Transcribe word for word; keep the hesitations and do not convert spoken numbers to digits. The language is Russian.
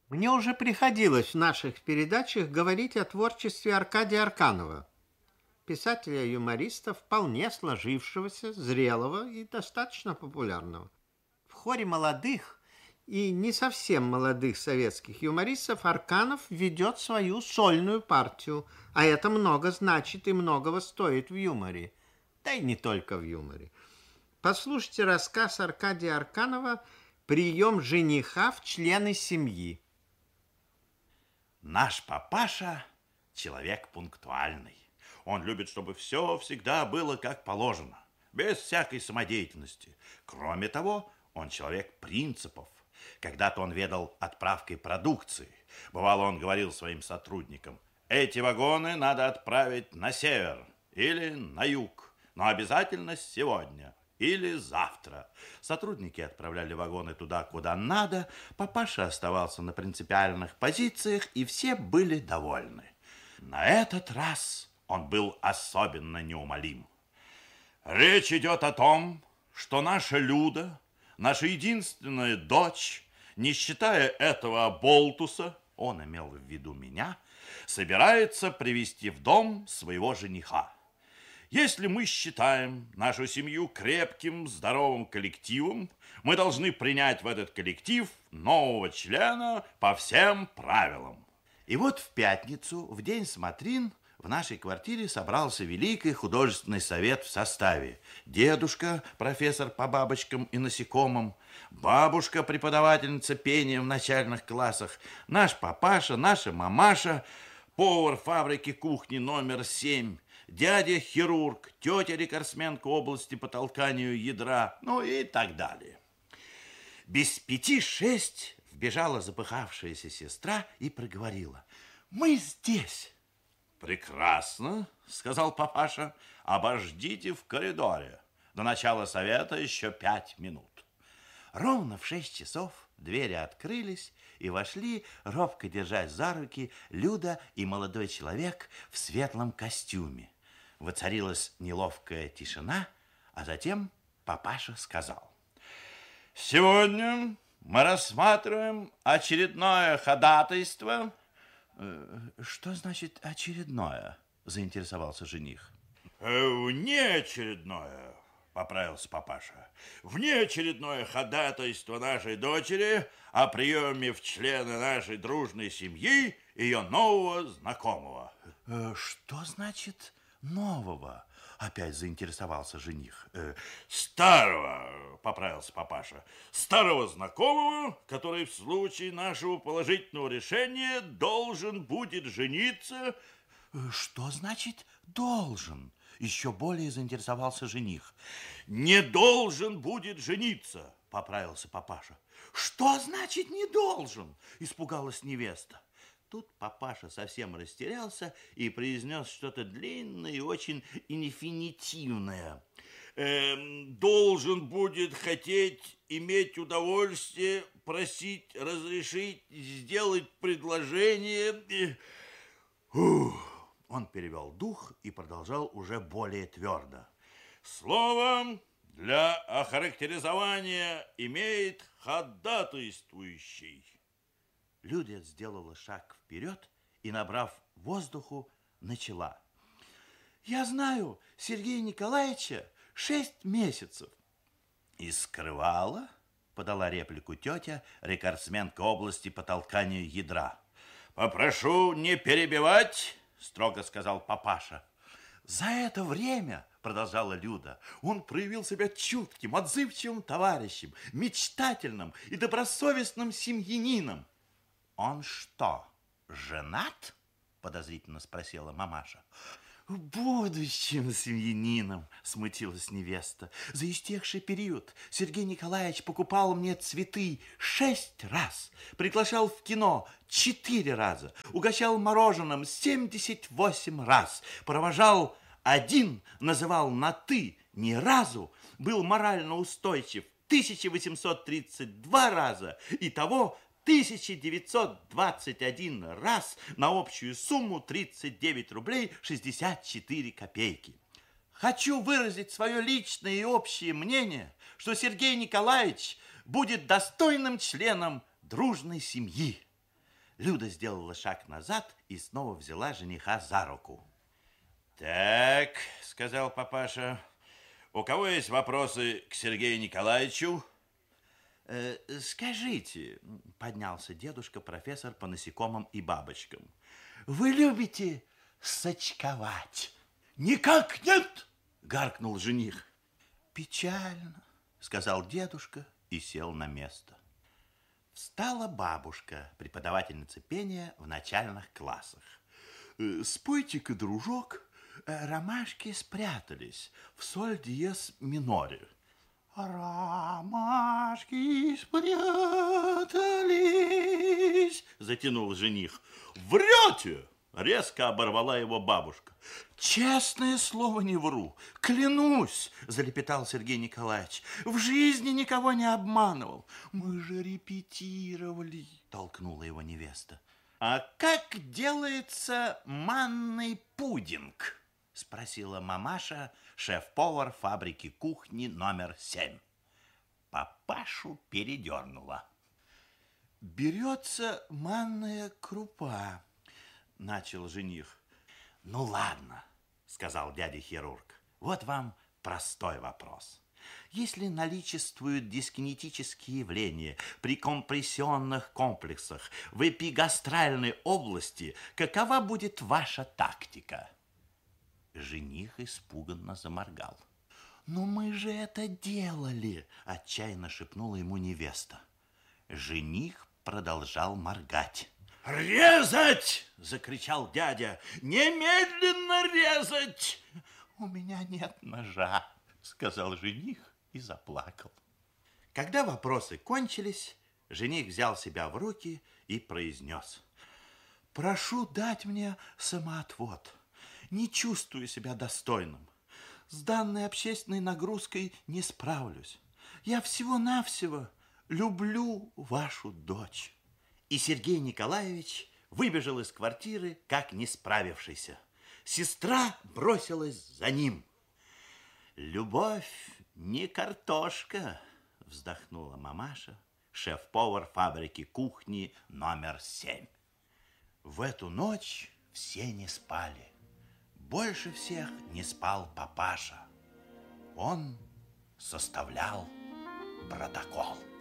Мне уже приходилось в наших передачах говорить о творчестве Аркадия Арканова, писателя-юмориста, вполне сложившегося, зрелого и достаточно популярного. В хоре молодых и не совсем молодых советских юмористов Арканов ведет свою сольную партию, а это много значит и многого стоит в юморе. Да и не только в юморе. Послушайте рассказ Аркадия Арканова «Прием жениха в члены семьи». Наш папаша человек пунктуальный. Он любит, чтобы все всегда было как положено, без всякой самодеятельности. Кроме того, он человек принципов. Когда-то он ведал отправкой продукции. Бывало, он говорил своим сотрудникам: эти вагоны надо отправить на север или на юг, но обязательно сегодня или завтра. Сотрудники отправляли вагоны туда, куда надо. Папаша оставался на принципиальных позициях, и все были довольны. На этот раз он был особенно неумолим. Речь идет о том, что наша Люда, наша единственная дочь, не считая этого болтуса, он имел в виду меня, собирается привести в дом своего жениха. Если мы считаем нашу семью крепким, здоровым коллективом, мы должны принять в этот коллектив нового члена по всем правилам. И вот в пятницу, в день смотрин, в нашей квартире собрался великий художественный совет в составе: дедушка, профессор по бабочкам и насекомым, бабушка, преподавательница пения в начальных классах, наш папаша, наша мамаша, повар фабрики кухни номер семь, дядя хирург, тетя рекордсменка области по толканию ядра, ну и так далее. Без пяти шесть вбежала запыхавшаяся сестра и проговорила: мы здесь. Прекрасно, сказал папаша, обождите в коридоре. До начала совета еще пять минут. Ровно в шесть часов двери открылись, и вошли, робко держась за руки, Люда и молодой человек в светлом костюме. Воцарилась неловкая тишина, а затем папаша сказал: сегодня мы рассматриваем очередное ходатайство. Что значит очередное? Заинтересовался жених. Внеочередное, поправился папаша. Внеочередное ходатайство нашей дочери о приеме в члены нашей дружной семьи ее нового знакомого. Что значит нового? Опять заинтересовался жених. Э, старого, поправился папаша. Старого знакомого, который в случае нашего положительного решения должен будет жениться. Что значит должен? Еще более заинтересовался жених. Не должен будет жениться, поправился папаша. Что значит не должен? Испугалась невеста. Тут папаша совсем растерялся и произнес что-то длинное и очень инфинитивное. Эм, должен будет хотеть, иметь удовольствие, просить, разрешить, сделать предложение. Ух. Он перевел дух и продолжал уже более твердо. Словом, для охарактеризования имеет ходатайствующий. Люда сделала шаг вперед и, набрав воздуху, начала. Я знаю Сергея Николаевича шесть месяцев. И скрывала, подала реплику тетя, рекордсменка области по толканию ядра. Попрошу не перебивать, строго сказал папаша. За это время, продолжала Люда, он проявил себя чутким, отзывчивым товарищем, мечтательным и добросовестным семьянином. Он что, женат? Подозрительно спросила мамаша. Будущим семьянином, смутилась невеста. За истекший период Сергей Николаевич покупал мне цветы шесть раз, приглашал в кино четыре раза, угощал мороженым семьдесят восемь раз, провожал один, называл на «ты» ни разу, был морально устойчив тысяча восемьсот тридцать два раза, и того тысяча девятьсот двадцать один раз на общую сумму тридцать девять рублей шестьдесят четыре копейки. Хочу выразить свое личное и общее мнение, что Сергей Николаевич будет достойным членом дружной семьи. Люда сделала шаг назад и снова взяла жениха за руку. «Так», — сказал папаша, — «у кого есть вопросы к Сергею Николаевичу?» Э, «Скажите», — поднялся дедушка-профессор по насекомым и бабочкам, «вы любите сочковать?» «Никак нет!» — гаркнул жених. «Печально», — сказал дедушка и сел на место. Встала бабушка, преподавательница пения в начальных классах. «Спойте-ка, дружок, ромашки спрятались в соль диез миноре». «Ромашки спрятались», — затянул жених. «Врете!» — резко оборвала его бабушка. «Честное слово, не вру, клянусь», — залепетал Сергей Николаевич. «В жизни никого не обманывал. Мы же репетировали», — толкнула его невеста. «А как делается манный пудинг?» — спросила мамаша, шеф-повар фабрики кухни номер семь. Папашу передернула. «Берется манная крупа», — начал жених. «Ну ладно», — сказал дядя-хирург, — «вот вам простой вопрос. Если наличествуют дискинетические явления при компрессионных комплексах в эпигастральной области, какова будет ваша тактика?» Жених испуганно заморгал. «Но мы же это делали!» – отчаянно шепнула ему невеста. Жених продолжал моргать. «Резать!» – закричал дядя. «Немедленно резать!» «У меня нет ножа», – сказал жених и заплакал. Когда вопросы кончились, жених взял себя в руки и произнес: «Прошу дать мне самоотвод. Не чувствую себя достойным. С данной общественной нагрузкой не справлюсь. Я всего-навсего люблю вашу дочь». И Сергей Николаевич выбежал из квартиры, как не справившийся. Сестра бросилась за ним. «Любовь не картошка», вздохнула мамаша, шеф-повар фабрики кухни номер семь. В эту ночь все не спали. Больше всех не спал папаша. Он составлял протокол.